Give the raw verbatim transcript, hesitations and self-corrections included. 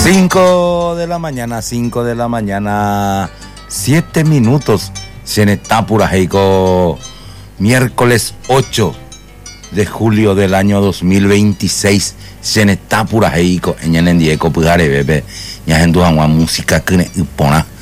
cinco de la mañana, cinco de la mañana, siete minutos. Senetapura Heiko, miércoles ocho de julio del año dos mil veintiséis. Senetapura Heiko, en el Endieco Pugare Bebe, ya en tu música que pona.